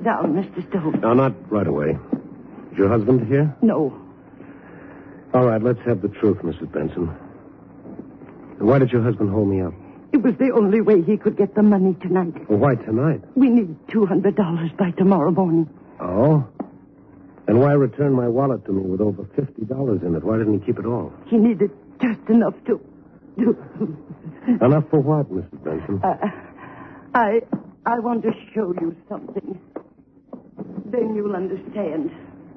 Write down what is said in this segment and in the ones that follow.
down, Mr. Stone. No, not right away. Is your husband here? No. All right, let's have the truth, Mrs. Benson. Why did your husband hold me up? It was the only way he could get the money tonight. Well, why tonight? We need $200 by tomorrow morning. Oh? And why return my wallet to me with over $50 in it? Why didn't he keep it all? He needed just enough to... Enough for what, Mrs. Benson? I want to show you something. Then you'll understand.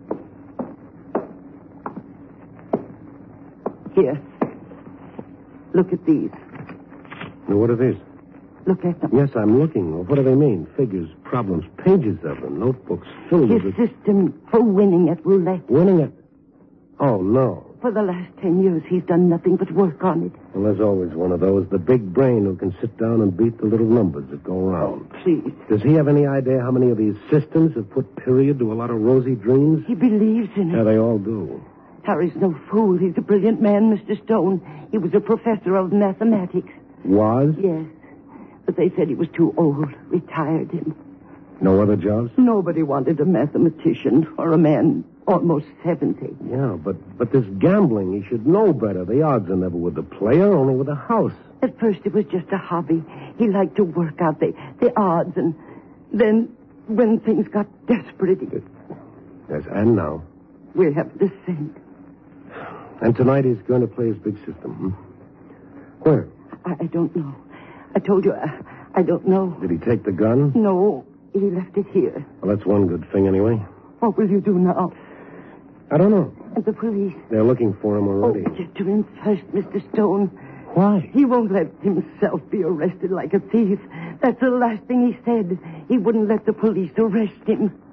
Here. Look at these. Now, what are these? Look at them. Yes, I'm looking. What do they mean? Figures, problems, pages of them, notebooks filled with... His system for winning at roulette. Winning it? Oh, no. For the last 10 years, he's done nothing but work on it. Well, there's always one of those, the big brain who can sit down and beat the little numbers that go around. Oh, please. Does he have any idea how many of these systems have put period to a lot of rosy dreams? He believes in it. Yeah, they all do. Harry's no fool. He's a brilliant man, Mr. Stone. He was a professor of mathematics. Was? Yes. But they said he was too old. Retired him. No other jobs? Nobody wanted a mathematician or a man almost 70. Yeah, but this gambling, he should know better. The odds are never with the player, only with the house. At first, it was just a hobby. He liked to work out the odds, and then when things got desperate, Yes, and now? we have the same. And tonight he's going to play his big system. Where? I don't know. I told you, I don't know. Did he take the gun? No, he left it here. Well, that's one good thing anyway. What will you do now? I don't know. And the police? They're looking for him already. Oh, get to him first, Mr. Stone. Why? He won't let himself be arrested like a thief. That's the last thing he said. He wouldn't let the police arrest him.